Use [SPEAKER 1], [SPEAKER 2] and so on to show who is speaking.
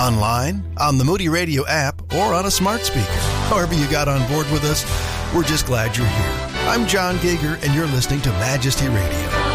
[SPEAKER 1] online, on the Moody Radio app, or on a smart speaker. However you got on board with us, we're just glad you're here. I'm John Geiger, and you're listening to Majesty Radio.